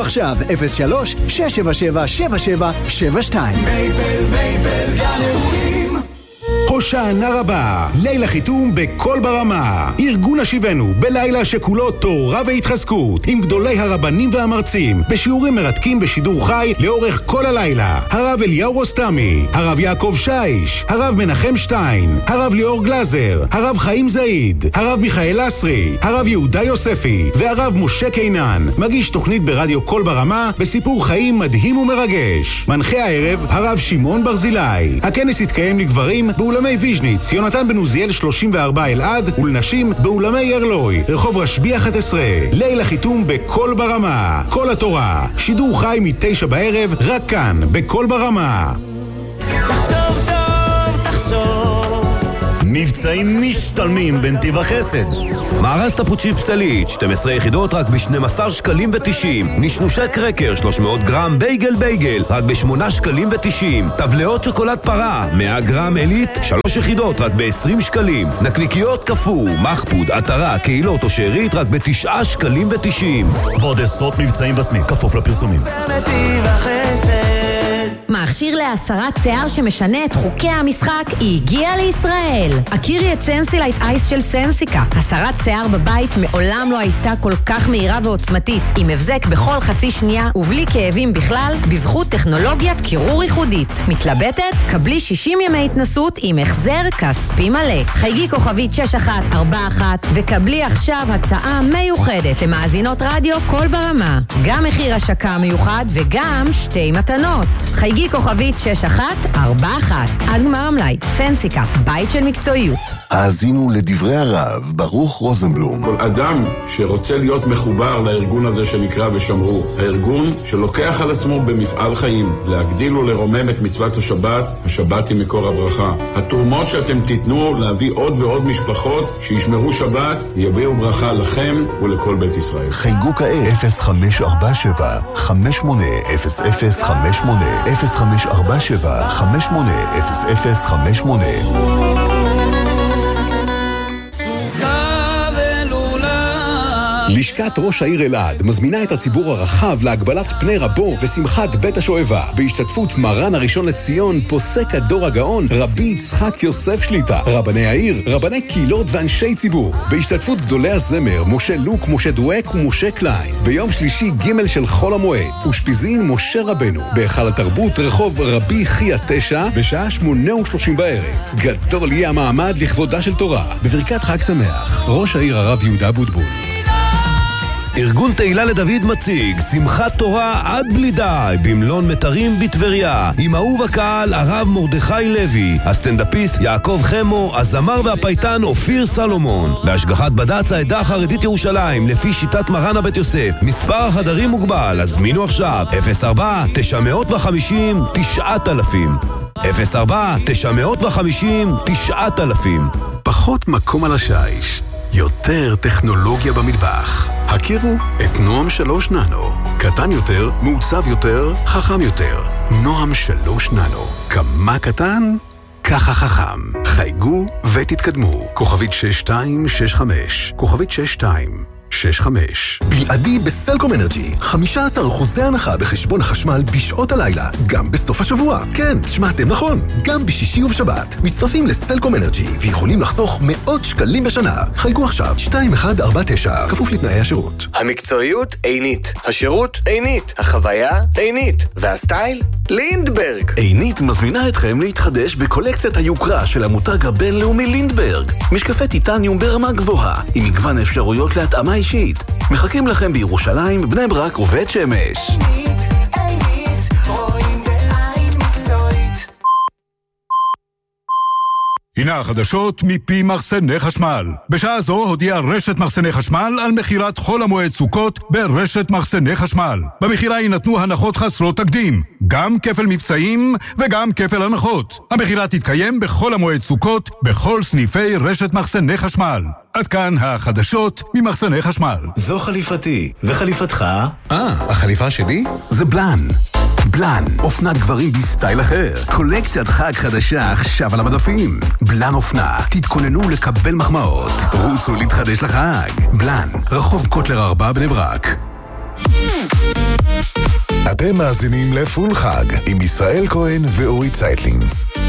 חייגו עכשיו 03-677-7772. מייבל גן אירועים. הושענא רבה, לילה חיתום בכל ברמה. ארגון השיבנו בלילה שכולו תורה והתחזקות, עם גדולי הרבנים והמרצים, בשיעורים מרתקים בשידור חי לאורך כל הלילה. הרב אליהו רוסטמי, הרב יעקב שיש, הרב מנחם שטיין, הרב ליאור גלזר, הרב חיים זעיד, הרב מיכאל אסרי, הרב יהודה יוספי והרב משה קינן. מגיש תוכנית ברדיו כל ברמה בסיפור חיים מדהים ומרגש. מנחה הערב הרב שמעון ברזילי. הכנס יתקיים לגברים באולמי ויז'ניץ, יונתן בן עוזיאל 34 אלעד, ולנשים באולמי ירלוי, רחוב רשב"י 11. לילה חיתום בכל ברמה. כל התורה, שידור חי מ-9 בערב, רק כאן, בכל ברמה. תחשוב טוב, תחשוב. מבצעים משתלמים בנתיב החסד. מארז תפוצ'י פסלית 12 יחידות רק ב-12 שקלים ו-90. נשנושי קרקר 300 גרם בייגל רק ב-8 שקלים ו-90. טבלאות שוקולד פרה 100 גרם אלית 3 יחידות רק ב-20 שקלים. נקניקיות קפוא, מחפוד, עטרה, קהילות או שארית רק ב-9 שקלים ו-90. ועוד עשרות מבצעים בסניף, כפוף לפרסומים. בנתיב החסד. מכשיר להסרת שיער שמשנה את חוקי המשחק הגיע לישראל. הכירי את סנסילייט אייס של סנסיקה. הסרת שיער בבית מעולם לא הייתה כל כך מהירה ועוצמתית, עם הבזק בכל חצי שנייה ובלי כאבים בכלל, בזכות טכנולוגיית קירור ייחודית. מתלבטת? קבלי 60 ימי התנסות עם החזר כספי מלא. חייגי כוכבית 6141 וקבלי עכשיו הצעה מיוחדת למאזינות רדיו כל ברמה. גם מחיר השקה מיוחד וגם 2 מתנות. חייגי כוכבית 6141. עד גמר המלאי. סנסיקה, בית של מקצועיות. האזינו לדברי הרב ברוך רוזנבלום. כל אדם שרוצה להיות מחובר לארגון הזה שנקרא ושמרו, הארגון שלוקח על עצמו במפעל חיים להגדיל ולרומם את מצוות השבת, השבת היא מקור הברכה. התרומות שאתם תיתנו להביא עוד ועוד משפחות שישמרו שבת, יביאו ברכה לכם ולכל בית ישראל. חייגו כעת 0547 580058 0547 580058. לשכת ראש העיר אלעד מזמינה את הציבור הרחב להגבלת פני רבו ושמחת בית השואבה בהשתתפות מרן הראשון לציון פוסק הדור הגאון רבי יצחק יוסף שליטה, רבני העיר, רבני קהילות ואנשי ציבור, בהשתתפות גדולי הזמר משה לוק, משה דואק ומשה קליין. ביום שלישי ג' של חול המועד אושפיזין משה רבנו בהיכל התרבות רחוב רבי חייא 9 בשעה 8:30 בערב. גדול יהיה המעמד לכבודה של תורה. בברכת חג שמח, ראש העיר הרב יהודה בוטבול. ארגון תהילה לדוד מציג שמחת תורה עד בלי די במלון מטרים בטבריה, עם אהוב הקהל הרב מרדכי לוי, הסטנדאפיסט יעקב חמו, הזמר והפייטן אופיר סלומון, בהשגחת בד"ץ העדה החרדית ירושלים לפי שיטת מרן הבית יוסף. מספר החדרים מוגבל, הזמינו עכשיו 04-950-9000 04-950-9000. פחות מקום על השיש, יותר טכנולוגיה במטבח. הכירו את נועם 3 ננו. קטן יותר, מעוצב יותר, חכם יותר. נועם 3 ננו. כמה קטן? ככה חכם. חייגו ותתקדמו. כוכבית 6265. כוכבית 6265. בלעדי בסלקום אנרג'י 15% הנחה בחשבון החשמל בשעות הלילה, גם בסוף השבוע. כן, שמעתם נכון, גם בשישי ובשבת. מצטרפים לסלקום אנרג'י ויכולים לחסוך מאות שקלים בשנה. חייגו עכשיו 2149, כפוף לתנאי השירות. המקצועיות עינית, השירות עינית, החוויה עינית, והסטייל לינדברג. עינית מזמינה אתכם להתחדש בקולקציית היוקרה של המותג הבינלאומי לינדברג. משקפי טיטניום ברמה גבוהה, עם מגוון אפשרויות להתאמה אישית. מחכים לכם בירושלים, בני ברק ובית שמש. הנה החדשות מפי מחסני חשמל. בשעה זו הודיעה רשת מחסני חשמל על מחירת חול המועד סוכות ברשת מחסני חשמל. במחירה יינתנו הנחות חסרות תקדים, גם כפל מבצעים וגם כפל הנחות. המחירה תתקיים בחול המועד סוכות בכל סניפי רשת מחסני חשמל. עד כאן החדשות ממחסני חשמל. זו חליפתי, וחליפתך? החליפה שלי? זה בלן. בלן, אופנת גברים בסטייל אחר. קולקציית חג חדשה עכשיו על המדפים. בלן אופנה, תתכוננו לקבל מחמאות. רוצו להתחדש לחג. בלן, רחוב קוטלר 4 בני ברק. אתם מאזינים לפול חג עם ישראל כהן ואורי צייטלין.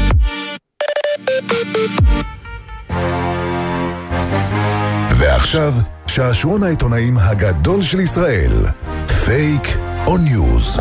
ועכשיו, שעשועון העיתונאים הגדול של ישראל, פייק או ניוז.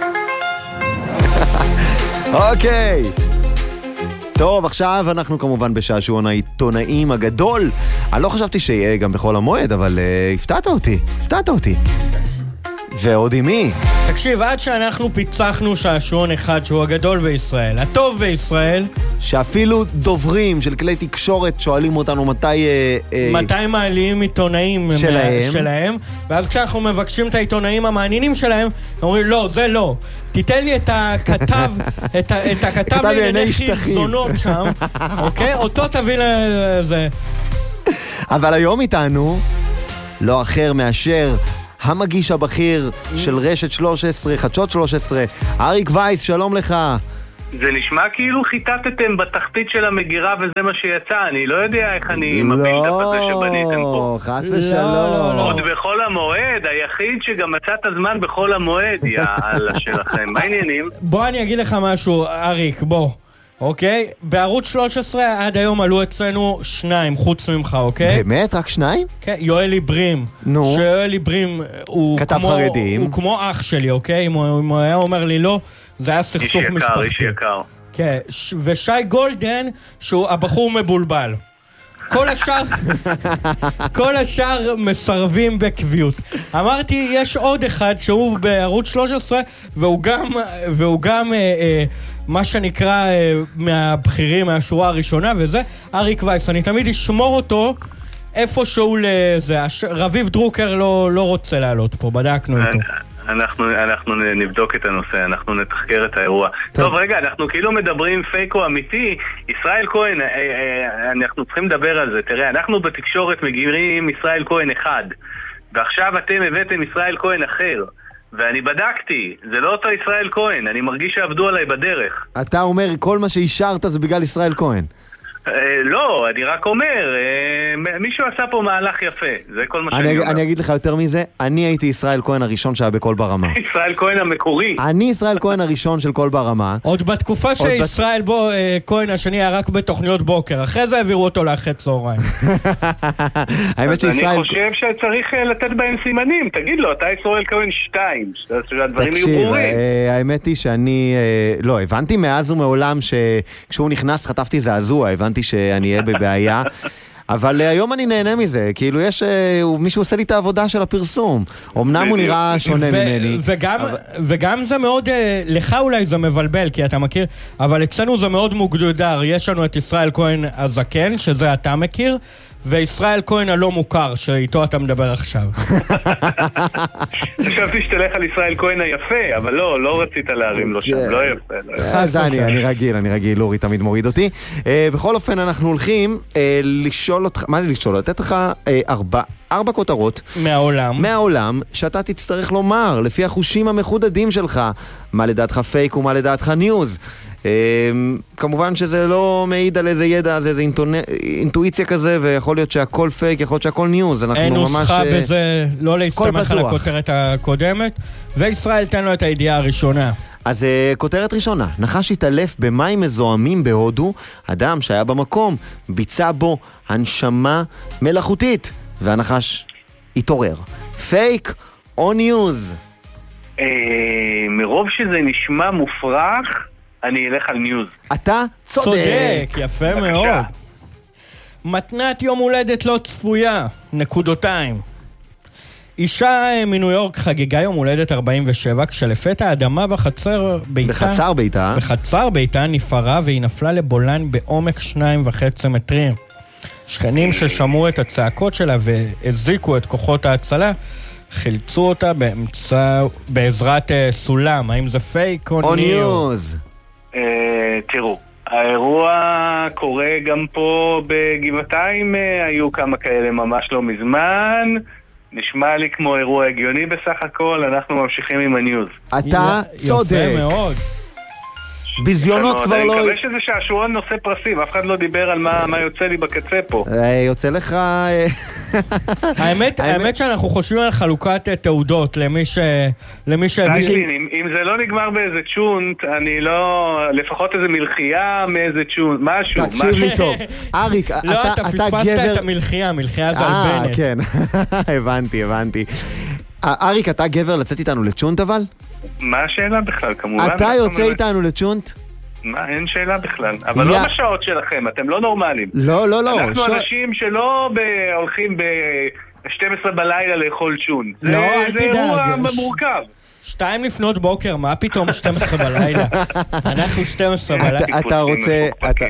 אוקיי. טוב, עכשיו אנחנו כמובן בשעשועון העיתונאים הגדול. אני לא חשבתי שיהיה גם בכל המועד, אבל הפתעת אותי. ועוד עם מי? תקשיב, עד שאנחנו פיצחנו שעשועון אחד שהוא הגדול בישראל, הטוב בישראל, שאפילו דוברים של כלי תקשורת שואלים אותנו מתי מעלים עיתונאים שלהם, ואז כשאנחנו מבקשים את העיתונאים המעניינים שלהם, אומרים לא, זה לא. תיתן לי את הכתב, את הכתב לענייני חרזונות שם, אוקיי? אותו תביא לזה. אבל היום איתנו לא אחר מאשר המגיש הבכיר של רשת 13, חדשות 13, אריק וייס, שלום לך. זה נשמע כאילו חיטטתם בתחתית של המגירה וזה מה שיצא, אני לא יודע איך אני מפיל את הפזה שבניתם פה. חס ושלום. עוד בחול המועד, היחיד שגם מצא את הזמן בחול המועד, יאללה שלכם. מה העניינים? בוא אני אגיד לך משהו, אריק, בוא. אוקיי? בערוץ 13 עד היום עלו אצלנו 2 חוץ ממך, אוקיי? באמת? רק 2? כן, יואלי ברים. נו. שיואלי ברים הוא כתב חרדים. הוא כמו אח שלי, אוקיי? אם הוא היה אומר לי לא, זה היה סכסוך משפחתי. איש יקר. כן, ושי גולדן, שהוא הבחור מבולבל. כל השאר מסרבים בקביעות. אמרתי, יש עוד אחד שהוא בערוץ 13, והוא גם מה שנקרא מהבחירים, מהשורה הראשונה, וזה אריק וייס. אני תמיד אשמור אותו איפשהו לזה. רביב דרוקר לא רוצה לעלות פה, בדקנו איתו. אנחנו נבדוק את הנושא, אנחנו נתחקר את האירוע. טוב, רגע, אנחנו כאילו מדברים פייק או אמיתי. ישראל כהן, אנחנו צריכים לדבר על זה. תראה, אנחנו בתקשורת מגיעים ישראל כהן אחד, ועכשיו אתם הבאתם ישראל כהן אחר, ואני בדקתי, זה לא אותו ישראל כהן, אני מרגיש שעבדו עליי בדרך. אתה אומר כל מה שהשארת זה בגלל ישראל כהן. לא, אני רק אומר, מישהו עשה פה מהלך יפה, זה כל מה שאני אומר. אני אגיד לך יותר מזה, אני הייתי ישראל כהן הראשון שהיה בכל ברמה. ישראל כהן המקורי. אני ישראל כהן הראשון של כל ברמה. עוד בתקופה שישראל כהן השני היה רק בתוכניות בוקר, אחרי זה העבירו אותו לאחרי צהריים. אני חושב שצריך לתת בהם סימנים, תגיד לו, אתה ישראל כהן 2, שהדברים יהיו ברורים. האמת היא שאני, לא, הבנתי מאז ומעולם שכשהוא נכנס חטפתי זעזוע, הבנתי שאני אהיה בבעיה, אבל היום אני נהנה מזה, כאילו מישהו עושה לי את העבודה של הפרסום, אמנם הוא נראה שונה ממני. וגם זה מאוד, לך אולי זה מבלבל, כי אתה מכיר, אבל אצלנו זה מאוד מוגדר, יש לנו את ישראל כהן הזקן, שזה אתה מכיר, וישראל כהן הלא מוכר, שאיתו אתה מדבר עכשיו. חשבתי שתלך על ישראל כהן היפה, אבל לא רצית להרים לו שם, לא יפה. אני רגיל, אורי תמיד מוריד אותי. בכל אופן, אנחנו הולכים לשאול אותך, מה לשאול? לתת לך 4 כותרות מהעולם, שאתה תצטרך לומר, לפי החושים המחודדים שלך, מה לדעתך פייק ומה לדעתך ניוז. כמובן שזה לא מעיד על איזה ידע, זה איזה אינטואיציה כזה, ויכול להיות שהכל פייק, יכול להיות שהכל ניוז. אין נוסחה בזה, לא להסתמך על הכותרת הקודמת, וישראל תן לו את הידיעה הראשונה. אז כותרת ראשונה, נחש התעלף במים מזוהמים בהודו, אדם שהיה במקום ביצע בו הנשמה מלאכותית, והנחש התעורר. פייק או ניוז? מרוב שזה נשמע מופרך, אני אלך על ניוז. אתה צודק. יפה מאוד. מתנת יום הולדת לא צפויה, נקודותיים. אישה מניו יורק חגיגה יום הולדת 47, כשלפתע האדמה בחצר ביתה נפערה והיא נפלה לבולן בעומק 2.5 מטרים. שכנים ששמעו את הצעקות שלה והזיקו את כוחות ההצלה, חילצו אותה בעזרת סולם. האם זה פייק או ניוז? תראו, האירוע קורה גם פה בגבעתיים, היו כמה כאלה ממש לא מזמן, נשמע לי כמו אירוע הגיוני בסך הכל, אנחנו ממשיכים עם הניוז. אתה צודק. יפה מאוד. ביזיונות כבר לא... אני מקווה שזה שעשועון נושא פרסים, אף אחד לא דיבר על מה יוצא לי בקצה פה. יוצא לך... האמת שאנחנו חושבים על חלוקת תעודות למי שהביא... אם זה לא נגמר באיזה צ'ונט, אני לא... לפחות איזה מלחייה מאיזה צ'ונט, משהו. תקשיב לי טוב. אריק, אתה גבר... לא, אתה פספסת את המלחייה זה על בנט. כן, הבנתי. אריק, אתה גבר לצאת איתנו לצ'ונט אבל? מה השאלה בכלל, כמובן? אתה יוצא איתנו לצ'ונט? מה, אין שאלה בכלל. אבל לא בשעות שלכם, אתם לא נורמליים. לא. אנחנו אנשים שלא הולכים ב-12 בלילה לאכול צ'ון. לא, אל תדאג. זה אירוע מורכב. 2 לפנות בוקר, מה פתאום 12 בלילה? אנחנו 12 בלילה. אתה רוצה...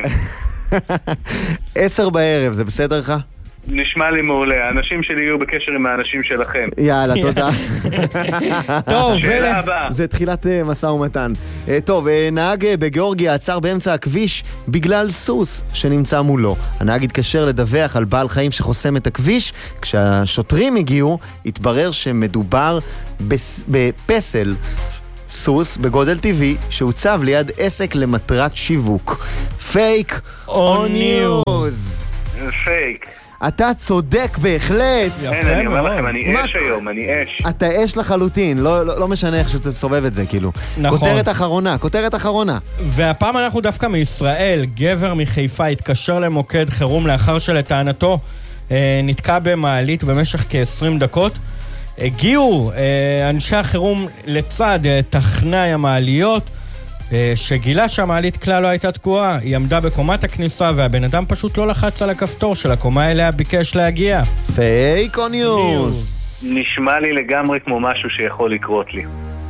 10 בערב, זה בסדר לך? נשמע לי מעולה, האנשים שלי יהיו בקשר עם האנשים שלכם. יאללה, תודה. טוב, שאלה הבאה. זה תחילת מסע ומתן. טוב, נהג בגיאורגיה עצר באמצע הכביש בגלל סוס שנמצא מולו. הנהג התקשר לדווח על בעל חיים שחוסם את הכביש. כשהשוטרים הגיעו, התברר שמדובר בפסל סוס בגודל טבעי שהוצב ליד עסק למטרת שיווק. פייק או ניוז? פייק. אתה צודק בהחלט. כן, אני אומר לכם, אני אש היום, אני אש. אתה אש לחלוטין, לא משנה איך שתסובב את זה, כאילו. נכון. כותרת אחרונה. והפעם אנחנו דווקא מישראל. גבר מחיפה התקשר למוקד חירום לאחר שלטענתו נתקע במעלית במשך כ-20 דקות. הגיעו אנשי החירום לצד טכנאי המעליות, שגילה שהמעלית כלל לא הייתה תקועה. היא עמדה בקומת הכניסה והבן אדם פשוט לא לחץ על הכפתור של הקומה אליה ביקש להגיע. פייק או ניוז? נשמע לי לגמרי כמו משהו שיכול לקרות לי.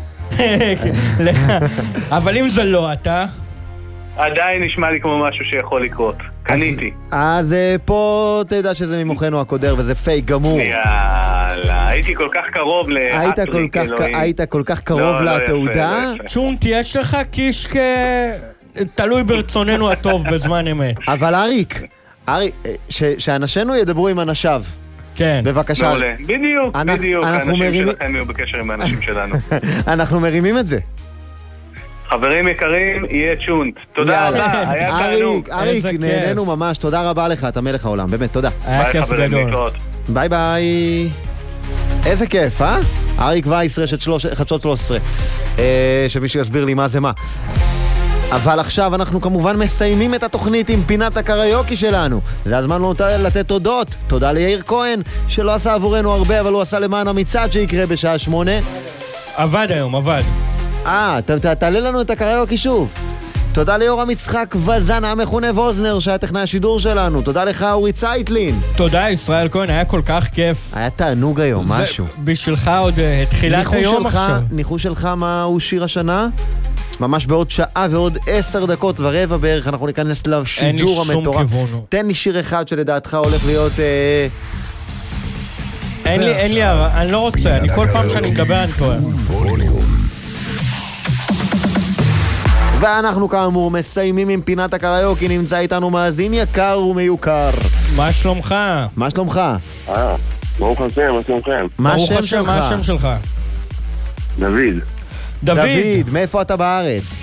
אבל אם זה לא אתה... עדיין נשמע לי כמו משהו שיכול לקרות. קניתי. אז פה תדע שזה ממוחנו הקודר וזה פייק גמור. יאללה, הייתי כל כך קרוב לאטריק אלוהים. היית כל כך קרוב לתעודה. צ'ונט, יש לך קיש תלוי ברצוננו הטוב בזמן אמת. אבל אריק, שאנשינו ידברו עם אנשיו. כן. בבקשה. בדיוק. האנשים שלכם יהיו בקשר עם האנשים שלנו. אנחנו מרימים את זה. חברים יקרים, יהיה צ'ונט. תודה רבה, היה תענוג. אריק, נהנינו ממש, תודה רבה לך, אתה מלך העולם, באמת, תודה. היה כיף גדול. ביי ביי. איזה כיף, אריק וייס, רשת חדשות 13. שמישהו יסביר לי מה זה מה. אבל עכשיו אנחנו כמובן מסיימים את התוכנית עם פינת הקריוקי שלנו. זה הזמן לתת תודות. תודה ליאיר כהן, שלא עשה עבורנו הרבה, אבל הוא עשה למען המצעד שיקרה בשעה 8. עבד היום, עבד. תעלה לנו את הקריוקי שוב. תודה ליורם יצחק וזן המכונה ווזנר שהיה טכנאי השידור שלנו. תודה לך אורי צייטלין. תודה ישראל כהן, היה כל כך כיף. היה תענוג היום, משהו. בשבילך עוד תחילת היום עכשיו. ניחוש שלך מהו שיר השנה? ממש בעוד שעה ועוד 10 דקות ורבע בערך אנחנו ניכנס לשידור המטורף. אין לי שום כיוון. תן לי שיר אחד שלדעתך הולך להיות... אין לי, אני לא רוצה, אני כל פעם שאני מדבר אני טועה. ואנחנו כאמור מסיימים עם פינת הקריוקי. נמצא איתנו מאזין יקר ומיוקר. מה שלומך? מה שלומך? ברוך השם, מה שלומכם? מה השם שלך? דוד, מאיפה אתה בארץ?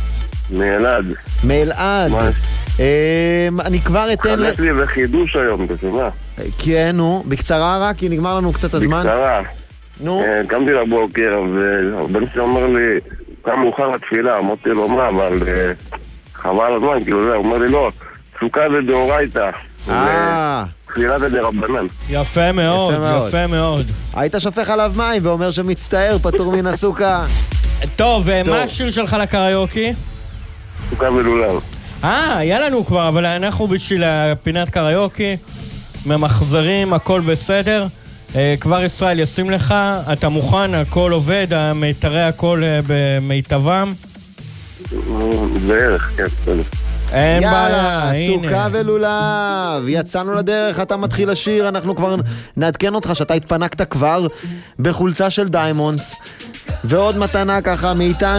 מאלעד. אני כבר אתן... חלק לי בחידוש היום, אתה שומע? כן, נו, בקצרה רק, כי נגמר לנו קצת הזמן. בקצרה. נו. קמתי לבוקר, ובן שלי אומר לי, כמה מאוחר לתפילה, אמרתי לו מה, אבל חבל הזמן, כאילו זה, הוא אומר לי לא, סוכה זה דאורייתא. תפילה זה דרבנן. יפה מאוד, יפה מאוד. היית שופך עליו מים ואומר שמצטער, פטור מן הסוכה. טוב, מה השיר שלך לקריוקי? סוכה ולולב. היה לנו כבר, אבל אנחנו בשביל פינת קריוקי, ממחזרים, הכל בסדר. כבר ישראל ישים לך, אתה מוכן, הכל עובד, המיתרי הכל במיטבם? בערך, כן, בסדר. אין יאללה, סוכה ולולב, יצאנו לדרך, אתה מתחיל לשיר, אנחנו כבר נעדכן אותך שאתה התפנקת כבר בחולצה של דיימונדס, ועוד מתנה ככה מאיתנו.